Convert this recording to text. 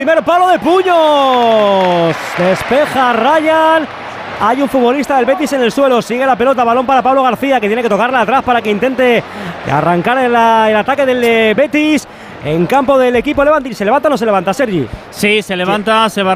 Primer palo de puños. Despeja Ryan. Hay un futbolista del Betis en el suelo. Sigue la pelota. Balón para Pablo García, que tiene que tocarla atrás para que intente arrancar el ataque del Betis. En campo del equipo Levante. ¿Se levanta o no se levanta, Sergi? Sí, se levanta, se va